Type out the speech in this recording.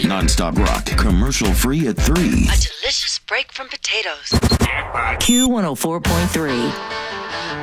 Non-stop rock. Commercial free at 3. A delicious break from potatoes. Q104.3.